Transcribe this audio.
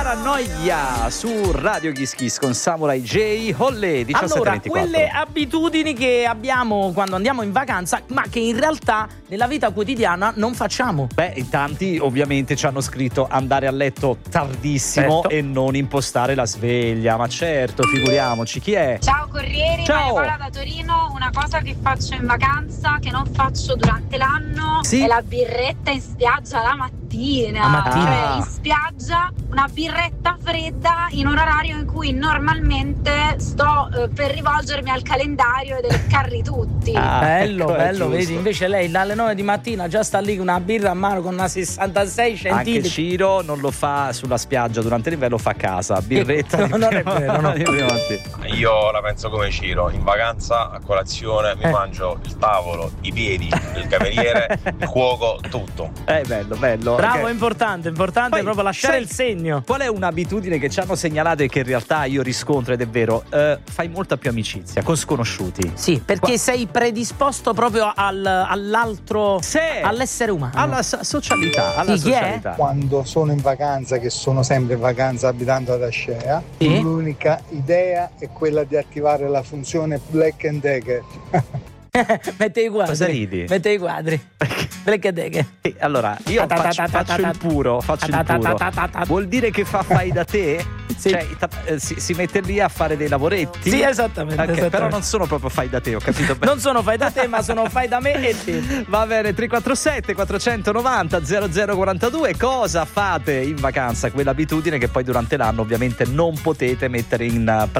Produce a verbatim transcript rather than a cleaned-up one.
Paranoia su Radio Kiss Kiss con Samurai J. Olle diciassette Allora, ventiquattro. quelle abitudini che abbiamo quando andiamo in vacanza, ma che in realtà nella vita quotidiana non facciamo. Beh, in tanti ovviamente ci hanno scritto andare a letto tardissimo Certo. e non impostare la sveglia. Ma certo, figuriamoci, chi è? Ciao Corrieri, Ciao. Maria Paola da Torino. Una cosa che faccio in vacanza che non faccio durante l'anno Sì. è la birretta in spiaggia la mattina. La mattina. Cioè in spiaggia una birretta fredda in un orario in cui normalmente sto eh, per rivolgermi al calendario e leccarli tutti. Ah, bello, ecco, è bello, giusto. vedi, invece lei dalle nove di mattina già sta lì con una birra a mano con una sessantasei Anche centilitri. Ciro non lo fa sulla spiaggia durante l'inverno, lo fa a casa. Birretta di No, non è prima- vero, no. di prima mattina. Io la penso come Ciro, in vacanza a colazione mi Eh. mangio il tavolo, i piedi, il cameriere, il cuoco, tutto. È bello, bello. Bravo, Ok. è importante, importante Poi, proprio lasciare sai, il segno. Qual è un'abitudine che ci hanno segnalato e che in realtà io riscontro ed è vero? Eh, fai molta più amicizia con sconosciuti. Sì, perché Qua- sei predisposto proprio al- all'altro, Sì. all'essere umano. Alla so- socialità, alla Sì, chi è? socialità. Quando sono in vacanza, che sono sempre in vacanza abitando ad Ascea, Sì. l'unica idea è quella di attivare la funzione Black and Decker. Mette i quadri. Cosa ridi? Mette i quadri. Black and Decker. Eh, Allora, io Ta ta faccio, ta ta faccio ta il ta. puro, faccio Ta il ta ta puro. ta ta ta. Vuol dire che fa fai da te? Sì. Cioè, ta- eh, si, si mette lì a fare dei lavoretti? Sì, esattamente, Ok, esattamente. però non sono proprio fai da te, ho capito bene. Non sono fai da te, ma sono fai da me e te. Va bene, tre quattro sette quattrocentonovanta zero zero quarantadue. Cosa fate in vacanza? Quell'abitudine che poi durante l'anno ovviamente non potete mettere in uh,